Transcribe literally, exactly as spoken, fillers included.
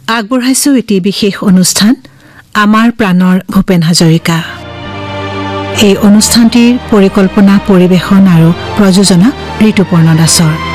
আগবঢ়াইছো এটি বিশেষ অনুষ্ঠান আমাৰ প্ৰাণৰ ভূপেন হাজৰিকা। এই অনুষ্ঠানটিৰ পৰিকল্পনা, পৰিবেশন আৰু প্ৰযোজনা ঋতুপৰ্ণ দাসৰ।